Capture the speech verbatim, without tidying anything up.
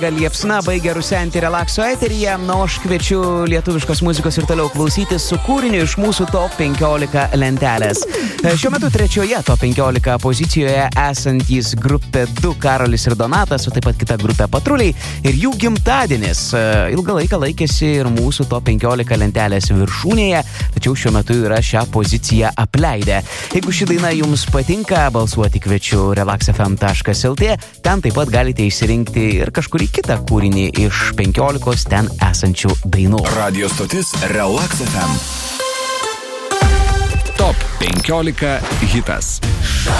Liepsna baigia rusenti relakso eteryje, na, aš kviečiu lietuviškos muzikos ir toliau klausytis su kūriniu iš mūsų top penkiolika lentelės. Šiuo metu trečioje top penkiolika pozicijoje esantys grupė du Karolis ir Donatas, o taip pat kita grupė Patruliai ir jų gimtadienis. Ilgą laiką laikėsi ir mūsų top penkiolika lentelės viršūnėje, tačiau šiuo metu yra šią poziciją apleidę. Jeigu ši daina jums patinka, balsuoti kviečiu relax f m taškas l t, ten taip pat galite išsirinkti ir kažkurį kitą kūrinį iš penkiolikos ten esančių dainų. Radio stotis Relax F M. Top penkiolika hitas.